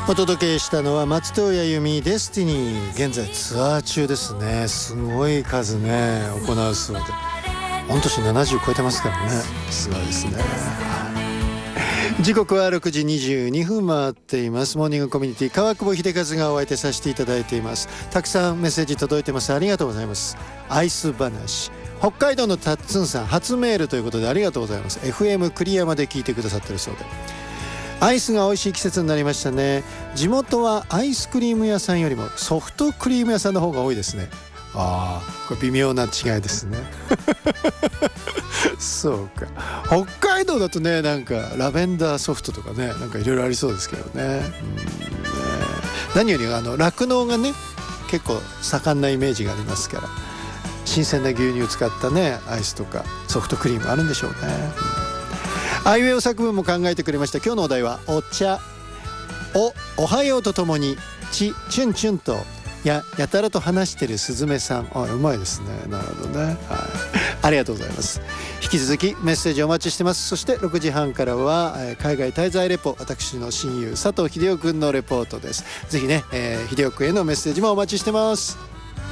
お届けしたのは松任谷由実デスティニー。現在ツアー中ですね。すごい数ね行うそうで、御年70超えてますからね。すごいですね。時刻は6時22分回っています。モーニングコミュニティ川久保秀和がお相手させていただいています。たくさんメッセージ届いてます。ありがとうございます。アイス話、北海道のタッツンさん初メールということでありがとうございます。 FM 栗山で聞いてくださってるそうで、アイスが美味しい季節になりましたね。地元はアイスクリーム屋さんよりもソフトクリーム屋さんの方が多いですね。ああ、これ微妙な違いですね。そうか、北海道だとね、なんかラベンダーソフトとかね、なんかいろいろありそうですけどね。何より酪農がね結構盛んなイメージがありますから、新鮮な牛乳を使ったねアイスとかソフトクリームあるんでしょうね。アイウェイ作文も考えてくれました。今日のお題はお茶。おはようとともにチュンチュンとやたらと話してるスズメさん。うまいですね。なるほどね、はい、ありがとうございます。引き続きメッセージお待ちしてます。そして6時半からは海外滞在レポ、私の親友佐藤秀夫くんのレポートです。ぜひね、秀夫くんへのメッセージもお待ちしてます。